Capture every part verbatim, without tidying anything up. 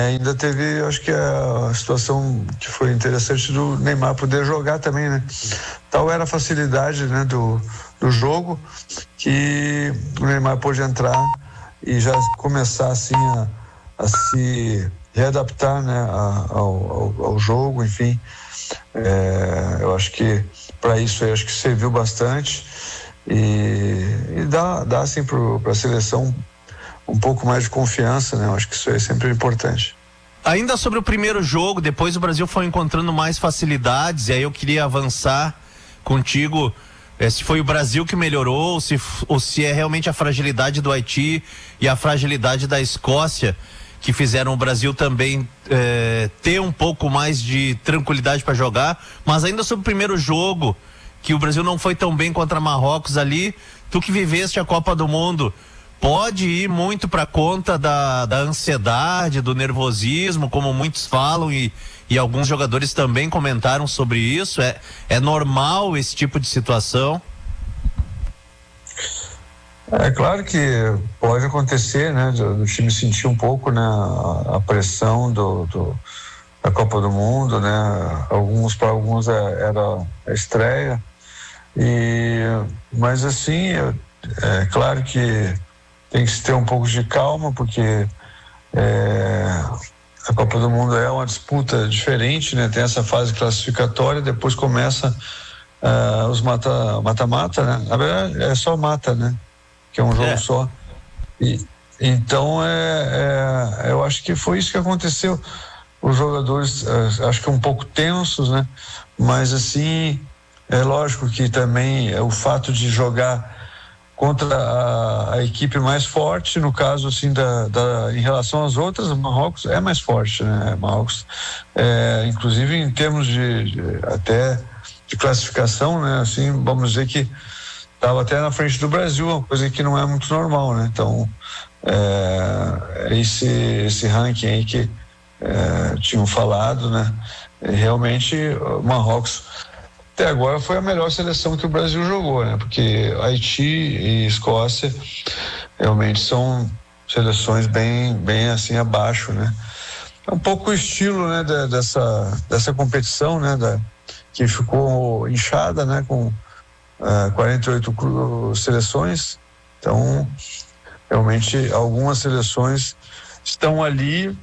Ainda teve, acho que a situação que foi interessante do Neymar poder jogar também, né? Tal era a facilidade, né, do, do jogo, que o Neymar pôde entrar e já começar assim a, a se readaptar, né, a, ao, ao, ao jogo, enfim. É, eu acho que para isso eu acho que serviu bastante e, e dá, dá assim para a seleção um pouco mais de confiança, né? Eu acho que isso é sempre importante. Ainda sobre o primeiro jogo, depois o Brasil foi encontrando mais facilidades, e aí eu queria avançar contigo, eh, se foi o Brasil que melhorou, ou se, ou se é realmente a fragilidade do Haiti e a fragilidade da Escócia que fizeram o Brasil também eh, ter um pouco mais de tranquilidade para jogar. Mas ainda sobre o primeiro jogo, que o Brasil não foi tão bem contra Marrocos ali, tu que viveste a Copa do Mundo, pode ir muito para conta da, da ansiedade, do nervosismo, como muitos falam, e, e alguns jogadores também comentaram sobre isso. É, é normal esse tipo de situação? É claro que pode acontecer, né, do, do time sentir um pouco, né, a, a pressão do, do, da Copa do Mundo, né, alguns, para alguns é, era a estreia, e, mas assim, é, é claro que tem que se ter um pouco de calma, porque é, a Copa do Mundo é uma disputa diferente, né, tem essa fase classificatória, depois começa uh, os mata, mata-mata, né, na verdade é só mata, né, que é um jogo é. só. E, então, é, é, eu acho que foi isso que aconteceu. Os jogadores, é, acho que um pouco tensos, né? Mas, assim, é lógico que também é o fato de jogar contra a, a equipe mais forte, no caso, assim, da, da, em relação às outras, o Marrocos é mais forte, né? Marrocos, é, inclusive em termos de, de até de classificação, né? Assim, vamos dizer que estava até na frente do Brasil, uma coisa que não é muito normal, né? Então, é, esse, esse ranking aí que é, tinham falado, né? É, realmente, o Marrocos, até agora, foi a melhor seleção que o Brasil jogou, né? Porque Haiti e Escócia realmente são seleções bem, bem assim, abaixo, né? É um pouco o estilo, né? Da, dessa, dessa competição, né? Da, que ficou inchada, né? Com Uh, quarenta e oito seleções, então realmente algumas seleções estão ali,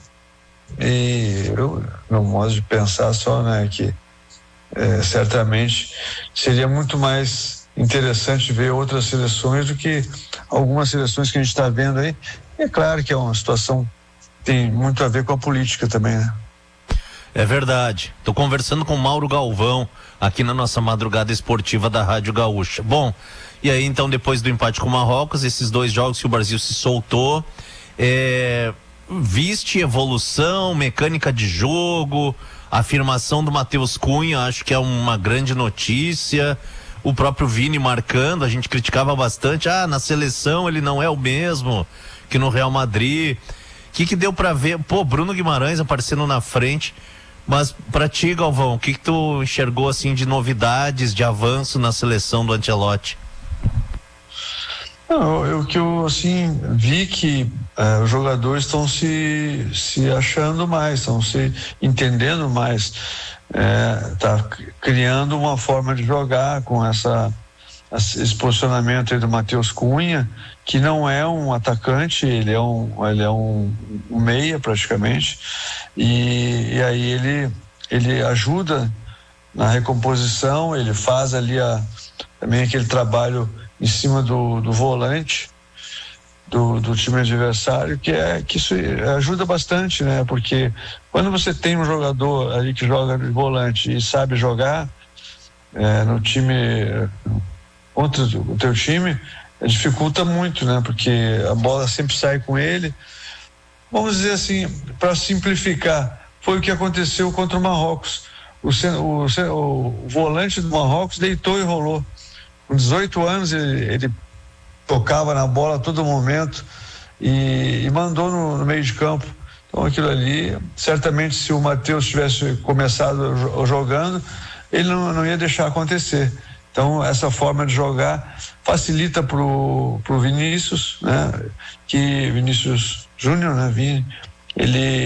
e eu, meu modo de pensar só, né, que é, certamente seria muito mais interessante ver outras seleções do que algumas seleções que a gente está vendo aí. E é claro que é uma situação que tem muito a ver com a política também, né? É verdade. Estou conversando com Mauro Galvão aqui na nossa madrugada esportiva da Rádio Gaúcha. Bom, e aí então depois do empate com o Marrocos, esses dois jogos que o Brasil se soltou, é, viste evolução, mecânica de jogo, afirmação do Matheus Cunha, acho que é uma grande notícia. O próprio Vini marcando, a gente criticava bastante, ah, na seleção ele não é o mesmo que no Real Madrid. O que que deu para ver? Pô, Bruno Guimarães aparecendo na frente. Mas pra ti, Galvão, o que que tu enxergou assim de novidades, de avanço na seleção do Ancelotti? Não, eu que eu assim vi que uh, os jogadores estão se se achando mais, estão se entendendo mais, é, tá criando uma forma de jogar com essa esse posicionamento aí do Matheus Cunha, que não é um atacante, ele é um ele é um, um meia praticamente, e, e aí ele ele ajuda na recomposição, ele faz ali a, também aquele trabalho em cima do, do volante do, do time adversário, que é que isso ajuda bastante, né? Porque quando você tem um jogador ali que joga de volante e sabe jogar é, no time contra o teu time, dificulta muito, né? Porque a bola sempre sai com ele. Vamos dizer assim, para simplificar, foi o que aconteceu contra o Marrocos. O, o, o, o volante do Marrocos deitou e rolou. Com dezoito anos ele, ele tocava na bola a todo momento e, e mandou no, no meio de campo. Então aquilo ali, certamente se o Matheus tivesse começado jogando, ele não, não ia deixar acontecer. Então essa forma de jogar facilita pro, pro Vinícius, né? Que Vinícius Júnior, né? Vini, ele,